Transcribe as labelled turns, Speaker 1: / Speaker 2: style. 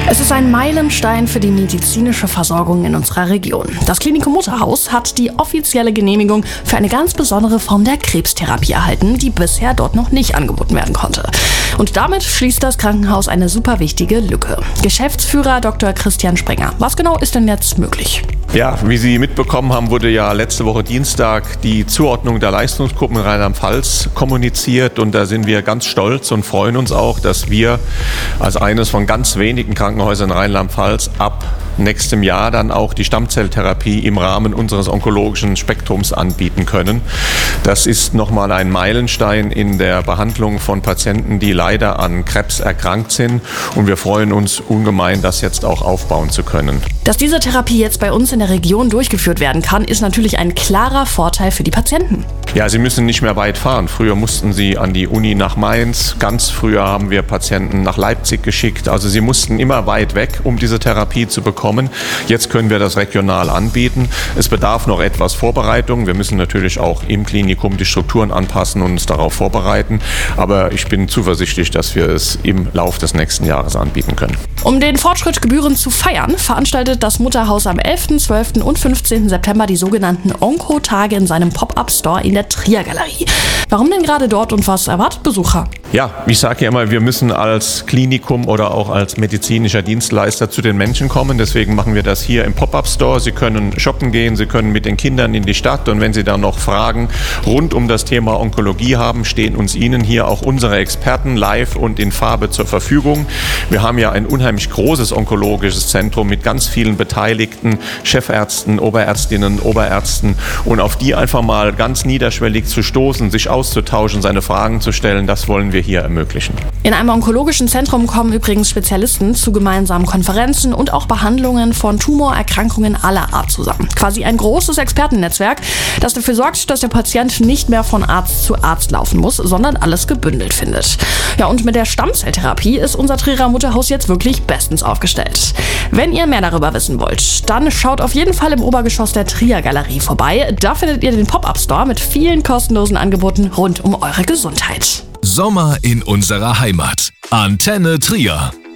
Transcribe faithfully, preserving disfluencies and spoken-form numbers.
Speaker 1: Es ist ein Meilenstein für die medizinische Versorgung in unserer Region. Das Klinikum Mutterhaus hat die offizielle Genehmigung für eine ganz besondere Form der Krebstherapie erhalten, die bisher dort noch nicht angeboten werden konnte. Und damit schließt das Krankenhaus eine super wichtige Lücke. Geschäftsführer Doktor Christian Sprenger, was genau ist denn jetzt möglich?
Speaker 2: Ja, wie Sie mitbekommen haben, wurde ja letzte Woche Dienstag die Zuordnung der Leistungsgruppen in Rheinland-Pfalz kommuniziert. Und da sind wir ganz stolz und freuen uns auch, dass wir als eines von ganz wenigen Krankenhäusern in Rheinland-Pfalz ab nächstem Jahr dann auch die Stammzelltherapie im Rahmen unseres onkologischen Spektrums anbieten können. Das ist nochmal ein Meilenstein in der Behandlung von Patienten, die leider an Krebs erkrankt sind. Und wir freuen uns ungemein, das jetzt auch aufbauen zu können.
Speaker 1: Dass diese Therapie jetzt bei uns in der Region durchgeführt werden kann, ist natürlich ein klarer Vorteil für die Patienten.
Speaker 2: Ja, sie müssen nicht mehr weit fahren. Früher mussten sie an die Uni nach Mainz. Ganz früher haben wir Patienten nach Leipzig geschickt. Also sie mussten immer weit weg, um diese Therapie zu bekommen. Jetzt können wir das regional anbieten. Es bedarf noch etwas Vorbereitung. Wir müssen natürlich auch im Klinikum die Strukturen anpassen und uns darauf vorbereiten. Aber ich bin zuversichtlich, dass wir es im Lauf des nächsten Jahres anbieten können.
Speaker 1: Um den Fortschritt gebührend zu feiern, veranstaltet das Mutterhaus am elften, zwölften und fünfzehnten September die sogenannten Onko-Tage in seinem Pop-Up-Store in der Trier-Galerie. Warum denn gerade dort und was erwartet Besucher?
Speaker 2: Ja, ich sage ja immer, wir müssen als Klinikum oder auch als medizinischer Dienstleister zu den Menschen kommen. Deswegen machen wir das hier im Pop-Up-Store. Sie können shoppen gehen, Sie können mit den Kindern in die Stadt. Und wenn Sie dann noch Fragen rund um das Thema Onkologie haben, stehen uns Ihnen hier auch unsere Experten live und in Farbe zur Verfügung. Wir haben ja ein unheimlich großes onkologisches Zentrum mit ganz vielen Beteiligten, Chefärzten, Oberärztinnen, Oberärzten. Und auf die einfach mal ganz niederschwellig zu stoßen, sich auszutauschen, seine Fragen zu stellen, das wollen wir hier ermöglichen.
Speaker 1: In einem onkologischen Zentrum kommen übrigens Spezialisten zu gemeinsamen Konferenzen und auch Behandlungen von Tumorerkrankungen aller Art zusammen. Quasi ein großes Expertennetzwerk, das dafür sorgt, dass der Patient nicht mehr von Arzt zu Arzt laufen muss, sondern alles gebündelt findet. Ja, und mit der Stammzelltherapie ist unser Trierer Mutterhaus jetzt wirklich bestens aufgestellt. Wenn ihr mehr darüber wissen wollt, dann schaut auf jeden Fall im Obergeschoss der Trier-Galerie vorbei. Da findet ihr den Pop-Up-Store mit vielen kostenlosen Angeboten rund um eure Gesundheit.
Speaker 3: Sommer in unserer Heimat. Antenne Trier.